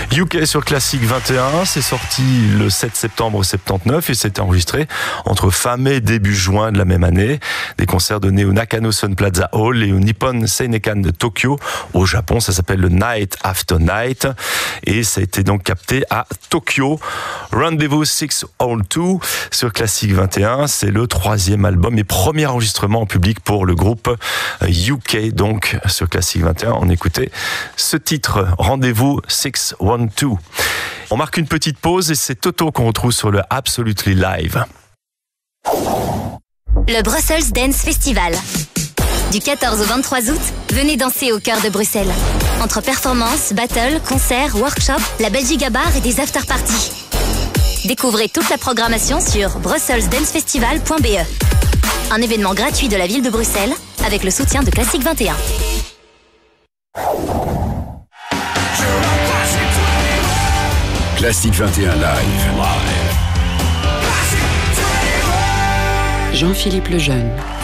UK sur Classic 21, c'est sorti le 7 septembre 79 et c'était enregistré entre fin mai et début juin de la même année. Des concerts donnés au Nakano Sun Plaza Hall et au Nippon Seinekan de Tokyo. Au Japon, ça s'appelle le Night After Night et ça a été donc capté à Tokyo. Rendezvous 602 sur Classic 21, c'est le 3e album et premier enregistrement en public pour le groupe UK. Donc sur Classic 21, on écoutait ce titre, Rendez-vous 612. On marque une petite pause et c'est Toto qu'on retrouve sur le Absolutely Live. Le Brussels Dance Festival. Du 14 au 23 août, venez danser au cœur de Bruxelles. Entre performances, battles, concerts, workshops, la Belgique à bar et des after-parties. Découvrez toute la programmation sur brusselsdancefestival.be. Un événement gratuit de la ville de Bruxelles avec le soutien de Classic 21. Classic 21 live. Jean-Philippe Lejeune.